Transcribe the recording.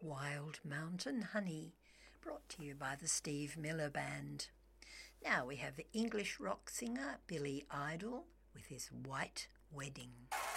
Wild Mountain Honey, brought to you by the Steve Miller Band. Now we have the English rock singer Billy Idol with his White Wedding.